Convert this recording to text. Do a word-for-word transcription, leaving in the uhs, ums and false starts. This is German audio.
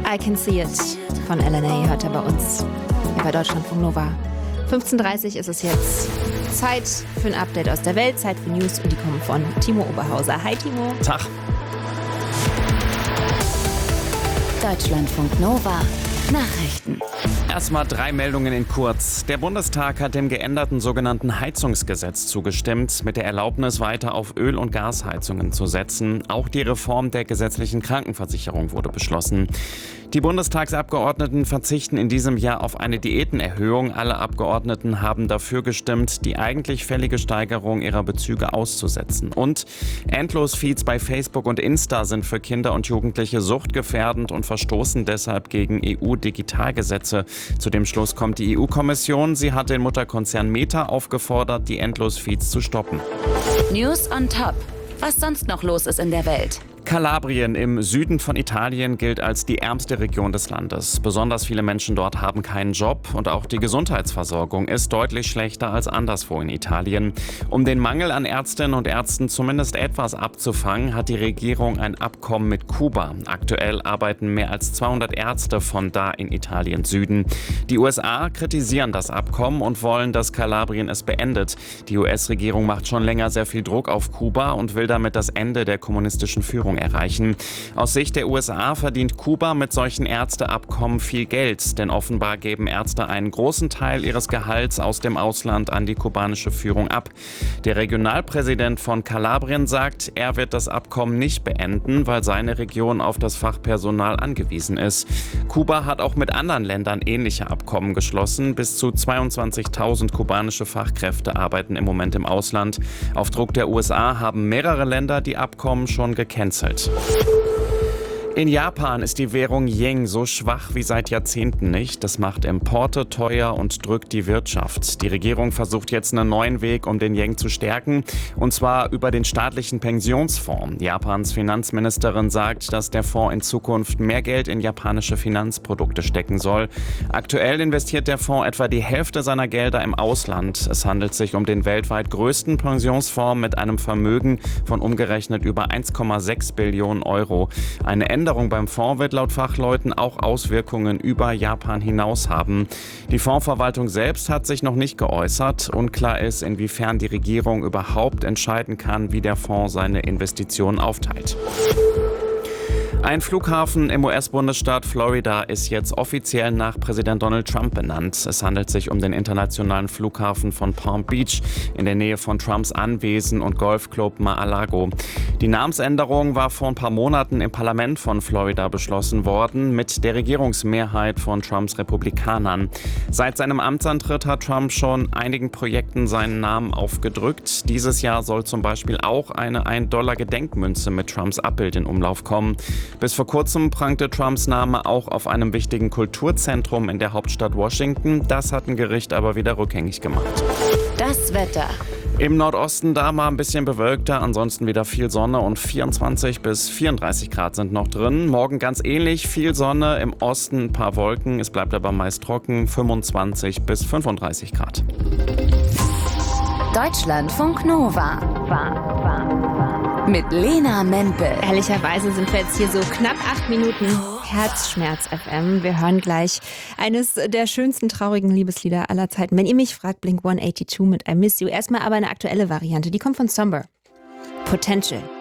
I Can See It von L N A hört er bei uns hier bei Deutschlandfunk Nova. fünfzehn Uhr dreißig ist es jetzt. Zeit für ein Update aus der Welt, Zeit für News und die kommen von Timo Oberhauser. Hi Timo. Tag. Deutschlandfunk Nova Nachrichten. Erstmal drei Meldungen in kurz. Der Bundestag hat dem geänderten sogenannten Heizungsgesetz zugestimmt, mit der Erlaubnis weiter auf Öl- und Gasheizungen zu setzen. Auch die Reform der gesetzlichen Krankenversicherung wurde beschlossen. Die Bundestagsabgeordneten verzichten in diesem Jahr auf eine Diätenerhöhung. Alle Abgeordneten haben dafür gestimmt, die eigentlich fällige Steigerung ihrer Bezüge auszusetzen. Und Endlos-Feeds bei Facebook und Insta sind für Kinder und Jugendliche suchtgefährdend und verstoßen deshalb gegen E U-Digitalgesetze. Zu dem Schluss kommt die E U-Kommission. Sie hat den Mutterkonzern Meta aufgefordert, die Endlos-Feeds zu stoppen. News on top. Was sonst noch los ist in der Welt? Kalabrien im Süden von Italien gilt als die ärmste Region des Landes. Besonders viele Menschen dort haben keinen Job und auch die Gesundheitsversorgung ist deutlich schlechter als anderswo in Italien. Um den Mangel an Ärztinnen und Ärzten zumindest etwas abzufangen, hat die Regierung ein Abkommen mit Kuba. Aktuell arbeiten mehr als zweihundert Ärzte von da in Italiens Süden. Die U S A kritisieren das Abkommen und wollen, dass Kalabrien es beendet. Die U S-Regierung macht schon länger sehr viel Druck auf Kuba und will damit das Ende der kommunistischen Führung erreichen. Aus Sicht der U S A verdient Kuba mit solchen Ärzteabkommen viel Geld, denn offenbar geben Ärzte einen großen Teil ihres Gehalts aus dem Ausland an die kubanische Führung ab. Der Regionalpräsident von Kalabrien sagt, er wird das Abkommen nicht beenden, weil seine Region auf das Fachpersonal angewiesen ist. Kuba hat auch mit anderen Ländern ähnliche Abkommen geschlossen. Bis zu zweiundzwanzigtausend kubanische Fachkräfte arbeiten im Moment im Ausland. Auf Druck der U S A haben mehrere Länder die Abkommen schon gecancelt. In Japan ist die Währung Yen so schwach wie seit Jahrzehnten nicht. Das macht Importe teuer und drückt die Wirtschaft. Die Regierung versucht jetzt einen neuen Weg, um den Yen zu stärken, und zwar über den staatlichen Pensionsfonds. Japans Finanzministerin sagt, dass der Fonds in Zukunft mehr Geld in japanische Finanzprodukte stecken soll. Aktuell investiert der Fonds etwa die Hälfte seiner Gelder im Ausland. Es handelt sich um den weltweit größten Pensionsfonds mit einem Vermögen von umgerechnet über eins Komma sechs Billionen Euro. Eine Änderung beim Fonds wird laut Fachleuten auch Auswirkungen über Japan hinaus haben. Die Fondsverwaltung selbst hat sich noch nicht geäußert. Unklar ist, inwiefern die Regierung überhaupt entscheiden kann, wie der Fonds seine Investitionen aufteilt. Ein Flughafen im U S-Bundesstaat Florida ist jetzt offiziell nach Präsident Donald Trump benannt. Es handelt sich um den internationalen Flughafen von Palm Beach in der Nähe von Trumps Anwesen und Golfclub Mar-a-Lago. Die Namensänderung war vor ein paar Monaten im Parlament von Florida beschlossen worden, mit der Regierungsmehrheit von Trumps Republikanern. Seit seinem Amtsantritt hat Trump schon einigen Projekten seinen Namen aufgedrückt. Dieses Jahr soll zum Beispiel auch eine ein Dollar Gedenkmünze mit Trumps Abbild in Umlauf kommen. Bis vor kurzem prangte Trumps Name auch auf einem wichtigen Kulturzentrum in der Hauptstadt Washington. Das hat ein Gericht aber wieder rückgängig gemacht. Das Wetter. Im Nordosten da mal ein bisschen bewölkter, ansonsten wieder viel Sonne und vierundzwanzig bis vierunddreißig Grad sind noch drin. Morgen ganz ähnlich, viel Sonne, im Osten ein paar Wolken, es bleibt aber meist trocken, fünfundzwanzig bis fünfunddreißig Grad. Deutschlandfunk Nova. War, war, war. Mit Lena Mempel. Ehrlicherweise sind wir jetzt hier so knapp acht Minuten Herzschmerz F M. Wir hören gleich eines der schönsten traurigen Liebeslieder aller Zeiten. Wenn ihr mich fragt, Blink hundertzweiundachtzig mit I Miss You. Erstmal aber eine aktuelle Variante, die kommt von Somber. Potential.